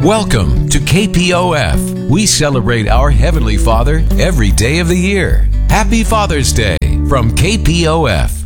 Welcome to KPOF. We celebrate our Heavenly Father every day of the year. Happy Father's Day from KPOF.